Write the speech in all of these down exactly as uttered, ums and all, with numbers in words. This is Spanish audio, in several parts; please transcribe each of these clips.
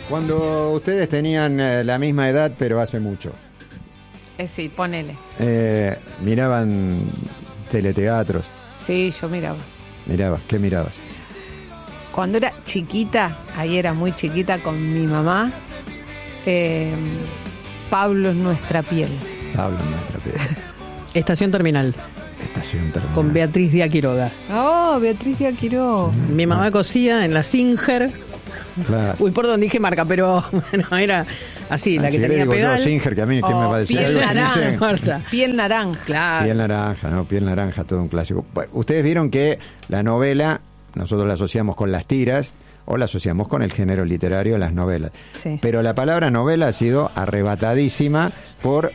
Cuando ustedes tenían eh, la misma edad, pero hace mucho. Eh, sí, ponele. Eh, miraban teleteatros. Sí, yo miraba. Mirabas, ¿qué mirabas? Cuando era chiquita, ahí era muy chiquita con mi mamá, eh, Pablo es nuestra piel. Pablo es nuestra piel. Estación Terminal. Estación Terminal. Con Beatriz Díaz Quiroga. Oh, Beatriz Díaz Quiroga. Sí. Mi mamá cosía en la Singer. Claro. Uy, por donde dije marca, pero bueno, era así, ah, la que tenía digo pedal. Yo, Singer, que a mí, ¿quién oh, me va a decir piel algo? Naranja, piel naranja. Claro. Piel naranja, ¿no? Piel naranja, todo un clásico. Ustedes vieron que la novela, nosotros la asociamos con las tiras, o la asociamos con el género literario, las novelas. Sí. Pero la palabra novela ha sido arrebatadísima por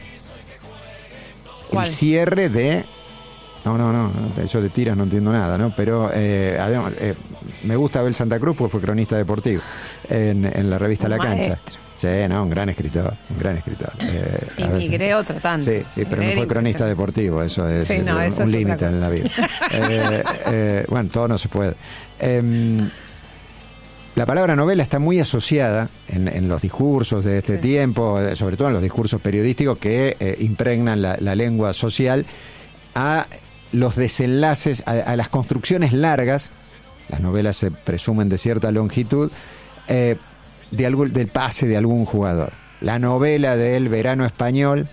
¿Cuál? el cierre de... No, no, no, yo de tiras no entiendo nada, ¿no? Pero eh, además, eh, me gusta Abel Santa Cruz porque fue cronista deportivo en, en la revista un La maestro. Cancha. Sí, no, un gran escritor, un gran escritor. Eh, y migré otro tanto. Sí, sí, pero no fue cronista deportivo, eso es sí, no, eh, eso un es límite en la vida. eh, eh, bueno, todo no se puede. Eh, La palabra novela está muy asociada en, en los discursos de este sí. tiempo, sobre todo en los discursos periodísticos que eh, impregnan la, la lengua social, a los desenlaces, a, a las construcciones largas. Las novelas se presumen de cierta longitud, eh, de algún, del pase de algún jugador. La novela del verano español,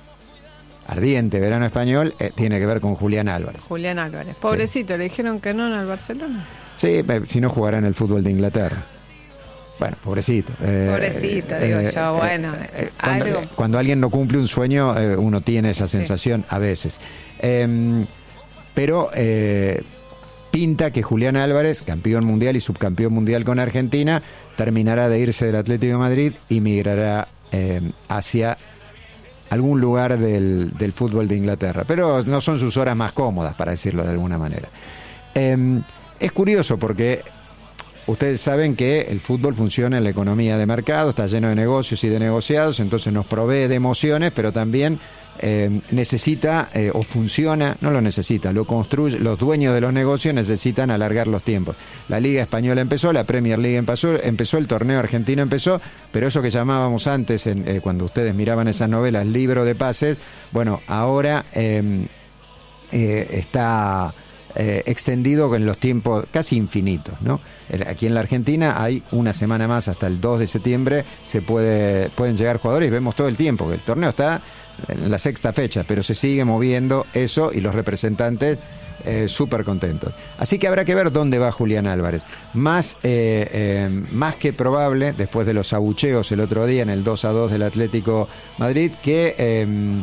ardiente verano español, eh, tiene que ver con Julián Álvarez. Julián Álvarez, pobrecito, sí. Le dijeron que no en el Barcelona. Sí, si no jugará en el fútbol de Inglaterra. Bueno, pobrecito. Eh, pobrecito, eh, digo eh, yo, bueno. Eh, eh, cuando, algo... cuando alguien no cumple un sueño, eh, uno tiene esa sensación sí. a veces. Eh, pero eh, pinta que Julián Álvarez, campeón mundial y subcampeón mundial con Argentina, terminará de irse del Atlético de Madrid y migrará eh, hacia algún lugar del, del fútbol de Inglaterra. Pero no son sus horas más cómodas, para decirlo de alguna manera. Eh, Es curioso porque ustedes saben que el fútbol funciona en la economía de mercado, está lleno de negocios y de negociados, entonces nos provee de emociones, pero también eh, necesita eh, o funciona, no lo necesita, lo construye, los dueños de los negocios necesitan alargar los tiempos. La Liga Española empezó, la Premier League empezó, empezó el torneo argentino empezó, pero eso que llamábamos antes, en, eh, cuando ustedes miraban esas novelas, libro de pases, bueno, ahora eh, eh, está... Eh, extendido en los tiempos casi infinitos, ¿no? Aquí en la Argentina hay una semana más, hasta el dos de septiembre se puede pueden llegar jugadores y vemos todo el tiempo que el torneo está en la sexta fecha, pero se sigue moviendo eso y los representantes eh, súper contentos. Así que habrá que ver dónde va Julián Álvarez. Más, eh, eh, más que probable, después de los abucheos el otro día en el dos a dos del Atlético Madrid, que... Eh,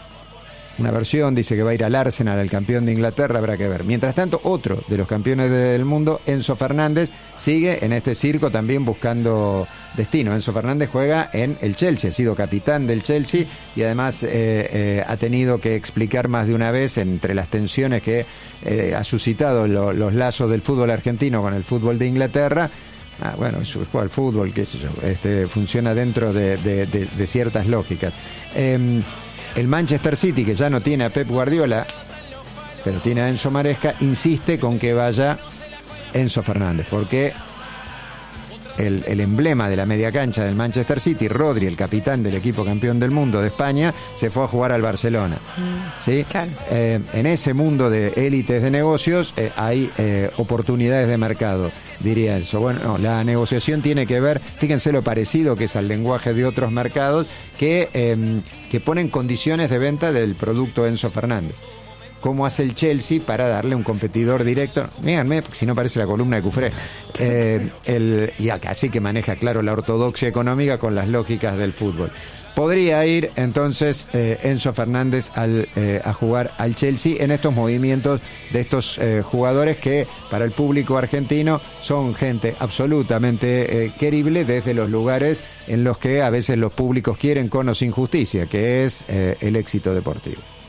una versión dice que va a ir al Arsenal, al campeón de Inglaterra, habrá que ver. Mientras tanto, otro de los campeones del mundo, Enzo Fernández, sigue en este circo también buscando destino. Enzo Fernández juega en el Chelsea, ha sido capitán del Chelsea y además eh, eh, ha tenido que explicar más de una vez entre las tensiones que eh, ha suscitado lo, los lazos del fútbol argentino con el fútbol de Inglaterra. Ah, bueno, juega al fútbol, qué sé yo, este, funciona dentro de, de, de, de ciertas lógicas. Eh, El Manchester City, que ya no tiene a Pep Guardiola, pero tiene a Enzo Maresca, insiste con que vaya Enzo Fernández, porque el, el emblema de la media cancha del Manchester City, Rodri, el capitán del equipo campeón del mundo de España, se fue a jugar al Barcelona. ¿Sí? Claro. Eh, en ese mundo de élites de negocios eh, hay eh, oportunidades de mercado, diría Enzo. Bueno, no, la negociación tiene que ver, fíjense lo parecido que es al lenguaje de otros mercados que, eh, que ponen condiciones de venta del producto Enzo Fernández. ¿Cómo hace el Chelsea para darle un competidor directo? Míganme, porque si no parece la columna de Cufré. Eh, el, y acá sí que maneja, claro, la ortodoxia económica con las lógicas del fútbol. Podría ir entonces eh, Enzo Fernández al, eh, a jugar al Chelsea en estos movimientos de estos eh, jugadores que para el público argentino son gente absolutamente eh, querible desde los lugares en los que a veces los públicos quieren con o sin justicia, que es eh, el éxito deportivo.